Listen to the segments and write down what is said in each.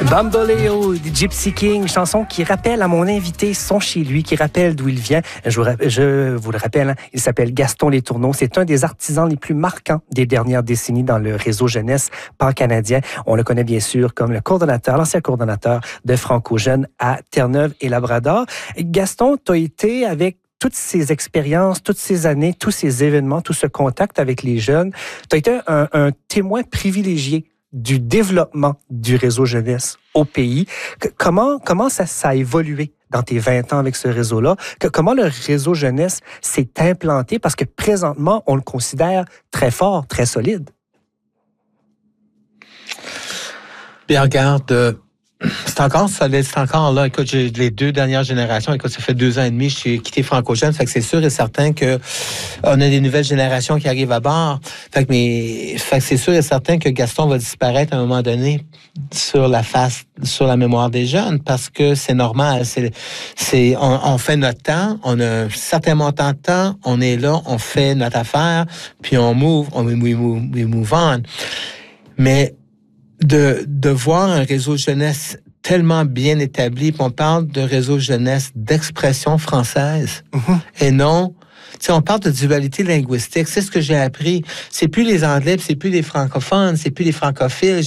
Bamboleo de Gypsy King, chanson qui rappelle à mon invité son chez lui, qui rappelle d'où il vient. Je vous le rappelle, hein, il s'appelle Gaston Letourneau. C'est un des artisans les plus marquants des dernières décennies dans le réseau jeunesse pan-canadien. On le connaît bien sûr comme l'ancien coordonnateur de Franco Jeune à Terre-Neuve et Labrador. Gaston, tu as été avec toutes ces expériences, toutes ces années, tous ces événements, tout ce contact avec les jeunes. Tu as été un témoin privilégié du développement du réseau jeunesse au pays. Comment ça a évolué dans tes 20 ans avec ce réseau-là? Comment le réseau jeunesse s'est implanté? Parce que présentement, on le considère très fort, très solide. Bien, regarde, c'est encore solide, c'est encore là. Écoute, j'ai les 2 dernières générations. Écoute, ça fait 2 ans et demi que j'ai quitté Franco Jeune. Fait que c'est sûr et certain que on a des nouvelles générations qui arrivent à bord. Fait que c'est sûr et certain que Gaston va disparaître à un moment donné sur la mémoire des jeunes, parce que c'est normal. On fait notre temps, on a un certain montant de temps, on est là, on fait notre affaire, puis we move on. Mais de voir un réseau jeunesse tellement bien établi, puis on parle de réseau jeunesse d'expression française, et non, tu sais, on parle de dualité linguistique. C'est ce que j'ai appris. C'est plus les Anglais, puis c'est plus les francophones, c'est plus les francophiles.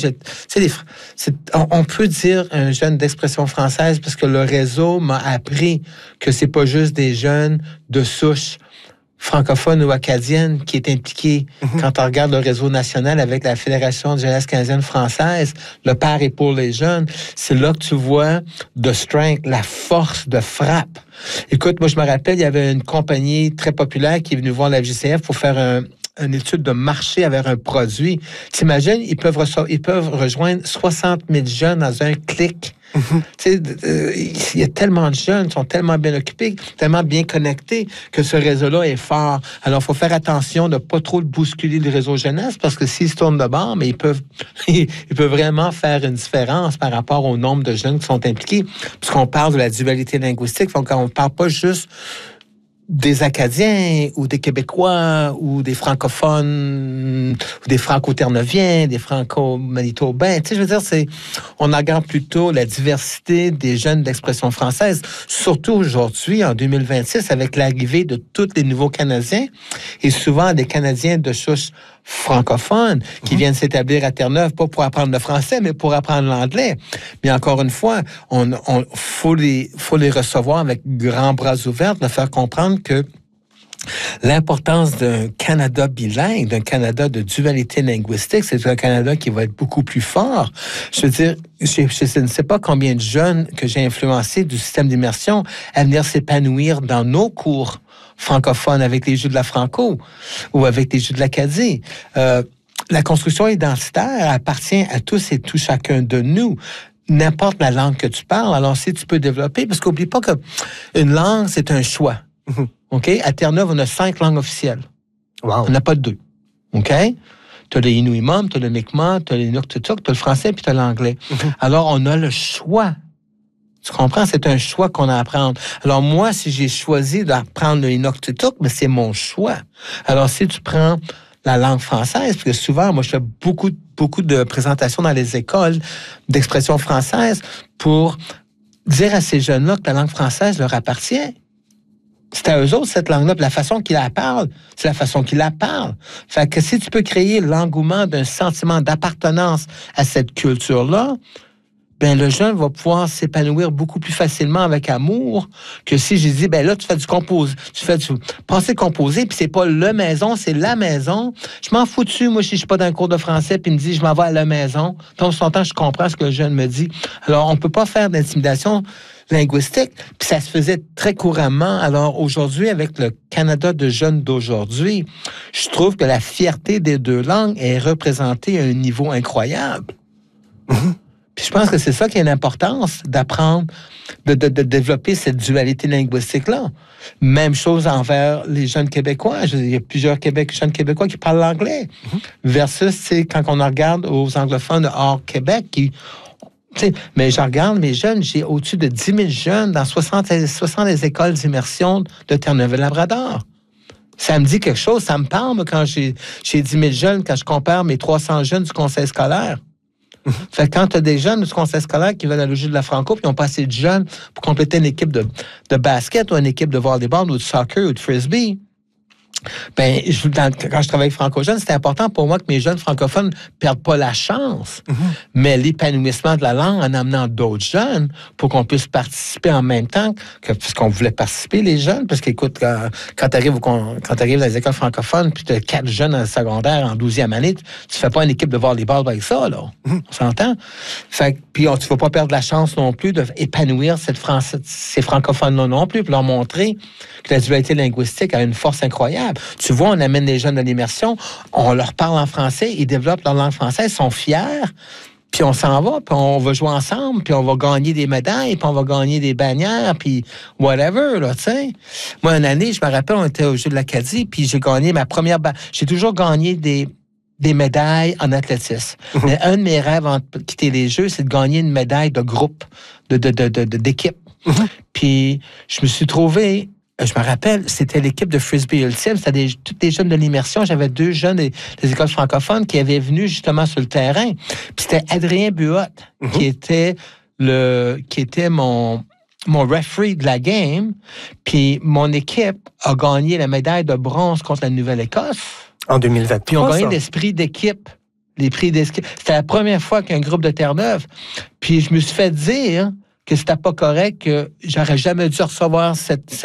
On peut dire un jeune d'expression française parce que le réseau m'a appris que c'est pas juste des jeunes de souche francophone ou acadienne qui est impliquée. Quand on regarde le réseau national avec la Fédération de jeunesse canadienne française, le père est pour les jeunes, c'est là que tu vois the strength, la force de frappe. Écoute, moi je me rappelle, il y avait une compagnie très populaire qui est venue voir la FJCF pour faire une étude de marché avec un produit. T'imagines, ils peuvent rejoindre 60 000 jeunes dans un clic. Il y a tellement de jeunes, ils sont tellement bien occupés, tellement bien connectés que ce réseau-là est fort. Alors, il faut faire attention de ne pas trop bousculer le réseau jeunesse, parce que s'ils se tournent de bord, mais ils peuvent vraiment faire une différence par rapport au nombre de jeunes qui sont impliqués. Puisqu'on parle de la dualité linguistique, donc on ne parle pas juste des Acadiens ou des Québécois ou des francophones ou des franco-terneviens, des franco-manitobains. Tu sais, je veux dire, on regarde plutôt la diversité des jeunes d'expression française, surtout aujourd'hui, en 2026, avec l'arrivée de tous les nouveaux Canadiens et souvent des Canadiens de souche francophones qui viennent s'établir à Terre-Neuve, pas pour apprendre le français, mais pour apprendre l'anglais. Mais encore une fois, faut les recevoir avec grands bras ouverts, leur faire comprendre que l'importance d'un Canada bilingue, d'un Canada de dualité linguistique, c'est un Canada qui va être beaucoup plus fort. Je veux dire, je ne sais pas combien de jeunes que j'ai influencés du système d'immersion à venir s'épanouir dans nos cours francophones avec les Jeux de la Franco ou avec les Jeux de l'Acadie. La construction identitaire appartient à tous et tout chacun de nous. N'importe la langue que tu parles, alors si tu peux développer, parce qu'oublie pas qu'une langue, c'est un choix. OK? À Terre-Neuve, on a 5 langues officielles. Wow. On n'a pas 2. OK? Tu as le Inuit-Mum, tu as le Mi'kmaq, tu as l'Inuktitut, tu as le français, puis tu as l'anglais. Alors, on a le choix. Tu comprends? C'est un choix qu'on a à prendre. Alors, moi, si j'ai choisi d'apprendre le Inuktitut, mais c'est mon choix. Alors, si tu prends la langue française, parce que souvent, moi, je fais beaucoup de présentations dans les écoles d'expression française pour dire à ces jeunes-là que la langue française leur appartient. C'est à eux autres, cette langue-là. Puis la façon qu'ils la parlent, c'est la façon qu'ils la parlent. Fait que si tu peux créer l'engouement d'un sentiment d'appartenance à cette culture-là, ben le jeune va pouvoir s'épanouir beaucoup plus facilement avec amour que si j'ai dit, ben là, tu fais du passé composé, puis c'est pas le maison, c'est la maison. Je m'en fous dessus, moi, si je suis pas dans un cours de français, puis il me dit, je m'en vais à la maison. Donc, son temps, je comprends ce que le jeune me dit. Alors, on peut pas faire d'intimidation linguistique, puis ça se faisait très couramment. Alors, aujourd'hui, avec le Canada de jeunes d'aujourd'hui, je trouve que la fierté des 2 langues est représentée à un niveau incroyable. Puis je pense que c'est ça qui a l'importance d'apprendre, de développer cette dualité linguistique-là. Même chose envers les jeunes Québécois. Il y a plusieurs jeunes Québécois qui parlent l'anglais. Versus, c'est quand on regarde aux anglophones hors Québec qui... Mais je regarde mes jeunes, j'ai au-dessus de 10 000 jeunes dans 60 des écoles d'immersion de Terre-Neuve-Labrador. Ça me dit quelque chose, ça me parle, moi, quand j'ai 10 000 jeunes, quand je compare mes 300 jeunes du conseil scolaire. Fait que quand tu as des jeunes du conseil scolaire qui veulent aller au jeu de la Franco, puis ils n'ont pas assez de jeunes pour compléter une équipe de basket ou une équipe de volleyball ou de soccer ou de frisbee, ben, quand je travaillais avec Franco-Jeunes, c'était important pour moi que mes jeunes francophones ne perdent pas la chance, mais l'épanouissement de la langue en amenant d'autres jeunes pour qu'on puisse participer en même temps, puisqu'on voulait participer, les jeunes, parce qu'écoute, quand tu arrives dans les écoles francophones, puis tu as 4 jeunes en secondaire en 12e année, tu fais pas une équipe de volleyball avec ça, là. On s'entend? Fait puis tu ne vas pas perdre la chance non plus d'épanouir ces francophones-là non plus, pour leur montrer que la dualité linguistique a une force incroyable. Tu vois, on amène les jeunes de l'immersion, on leur parle en français, ils développent leur langue française, ils sont fiers, puis on s'en va, puis on va jouer ensemble, puis on va gagner des médailles, puis on va gagner des bannières, puis whatever, là, tu sais. Moi, une année, je me rappelle, on était au Jeu de l'Acadie, puis j'ai gagné ma première... J'ai toujours gagné des médailles en athlétisme. Mais un de mes rêves avant de quitter les Jeux, c'est de gagner une médaille de groupe, d'équipe. Puis je me suis trouvé... Je me rappelle, c'était l'équipe de Frisbee Ultime. C'était tous des jeunes de l'immersion. J'avais 2 jeunes des écoles francophones qui avaient venu justement sur le terrain. Puis c'était Adrien Buot qui était mon referee de la game. Puis mon équipe a gagné la médaille de bronze contre la Nouvelle-Écosse. En 2023, puis on a gagné l'esprit d'équipe. Les prix d'équipe. C'était la première fois qu'un groupe de Terre-Neuve. Puis je me suis fait dire que c'était pas correct, que j'aurais jamais dû recevoir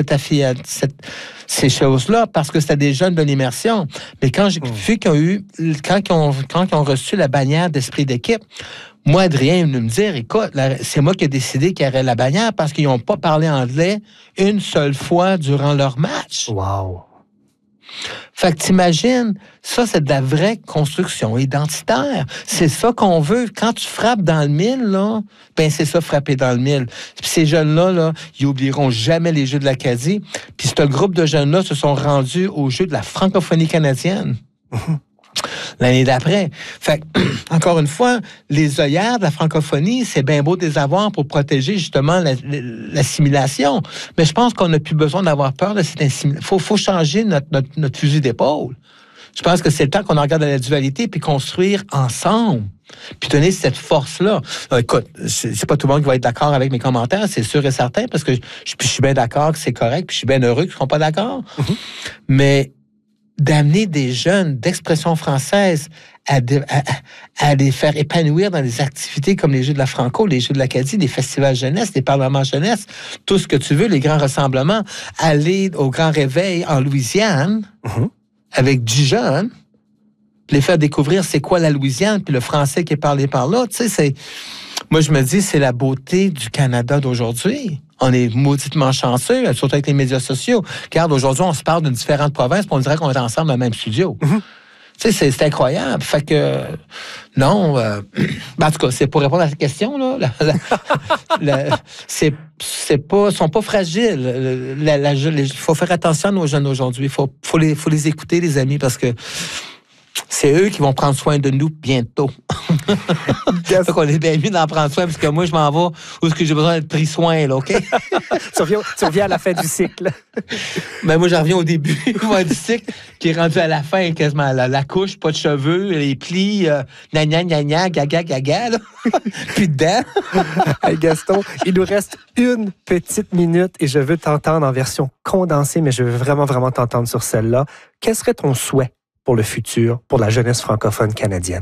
ces choses-là parce que c'était des jeunes de l'immersion. Mais quand j'ai vu qu'ils ont reçu la bannière d'esprit d'équipe, moi, Adrien est venu me dire, écoute, c'est moi qui ai décidé qu'il y aurait la bannière parce qu'ils n'ont pas parlé anglais une seule fois durant leur match. Wow! Fait que t'imagines, ça, c'est de la vraie construction identitaire. C'est ça qu'on veut. Quand tu frappes dans le mille, là, ben c'est ça, frapper dans le mille. Puis ces jeunes-là, là, ils oublieront jamais les Jeux de l'Acadie. Puis ce groupe de jeunes-là se sont rendus aux Jeux de la francophonie canadienne. L'année d'après. Fait que, encore une fois, les œillères de la francophonie, c'est bien beau de les avoir pour protéger justement l'assimilation. Mais je pense qu'on n'a plus besoin d'avoir peur de cette assimilation. Faut changer notre fusil d'épaule. Je pense que c'est le temps qu'on regarde la dualité puis construire ensemble. Puis donner cette force-là. Écoute, c'est pas tout le monde qui va être d'accord avec mes commentaires, c'est sûr et certain, parce que je suis bien d'accord que c'est correct, puis je suis bien heureux qu'ils ne seront pas d'accord. Mais d'amener des jeunes d'expression française à les faire épanouir dans des activités comme les Jeux de la Franco, les Jeux de l'Acadie, les festivals jeunesse, les parlements jeunesse, tout ce que tu veux, les grands rassemblements, aller au Grand Réveil en Louisiane avec 10 jeunes, les faire découvrir c'est quoi la Louisiane, puis le français qui est parlé par là. Tu sais, moi, je me dis, c'est la beauté du Canada d'aujourd'hui. On est mauditement chanceux, surtout avec les médias sociaux. Regarde, aujourd'hui, on se parle d'une différentes provinces, puis on dirait qu'on est ensemble dans le même studio. Tu sais, c'est incroyable. Fait que, non, en tout cas, c'est pour répondre à cette question, là. Sont pas fragiles. Il faut faire attention à nos jeunes aujourd'hui. Il faut les écouter, les amis, parce que c'est eux qui vont prendre soin de nous bientôt. Fait qu'on est bien mieux d'en prendre soin, parce que moi, je m'en vais où est-ce que j'ai besoin d'être pris soin, là, OK? Tu reviens à la fin du cycle. Ben, moi, j'en reviens au début du cycle, qui est rendu à la fin, quasiment. La couche, pas de cheveux, les plis, gna, gaga, là. Puis dedans. Hey, Gaston, il nous reste une petite minute et je veux t'entendre en version condensée, mais je veux vraiment, vraiment t'entendre sur celle-là. Quel serait ton souhait pour le futur, pour la jeunesse francophone canadienne?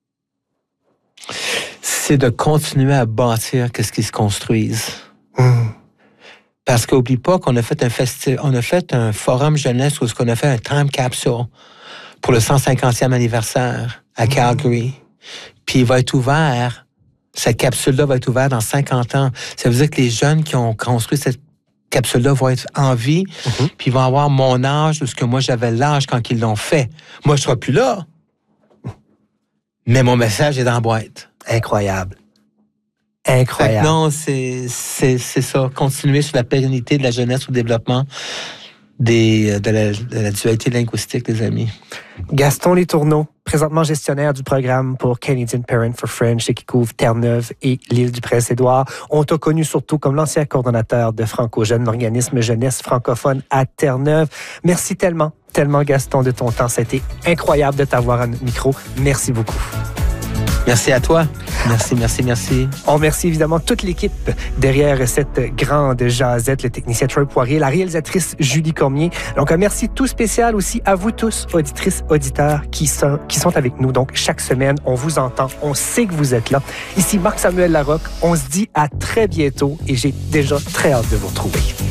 C'est de continuer à bâtir ce qui se construise. Parce qu'oublie pas qu'on a fait un forum jeunesse où on a fait un time capsule pour le 150e anniversaire à Calgary. Puis il va être ouvert, cette capsule-là va être ouverte dans 50 ans. Ça veut dire que les jeunes qui ont construit cette capsule-là vont être en vie, puis ils vont avoir mon âge, ou ce que moi j'avais l'âge quand ils l'ont fait. Moi, je ne serai plus là. Mais mon message est dans la boîte. Incroyable. Incroyable. Non, c'est ça. Continuer sur la pérennité de la jeunesse au développement de la dualité linguistique, les amis. Gaston Letourneau, présentement gestionnaire du programme pour Canadian Parent for French et qui couvre Terre-Neuve et l'île du Prince-Édouard. On t'a connu surtout comme l'ancien coordonnateur de Franco-Jeunes, l'organisme jeunesse francophone à Terre-Neuve. Merci tellement, Gaston, de ton temps. Ça a été incroyable de t'avoir à notre micro. Merci beaucoup. Merci à toi. Merci. On remercie évidemment toute l'équipe derrière cette grande jasette, le technicien Troy Poirier, la réalisatrice Julie Cormier. Donc, un merci tout spécial aussi à vous tous, auditrices, auditeurs, qui sont avec nous. Donc, chaque semaine, on vous entend, on sait que vous êtes là. Ici Marc-Samuel Larocque, on se dit à très bientôt et j'ai déjà très hâte de vous retrouver.